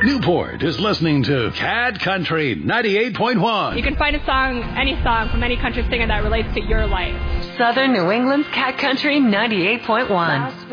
Newport is listening to Cat Country 98.1. You can find a song, any song from any country singer that relates to your life. Southern New England's Cat Country 98.1.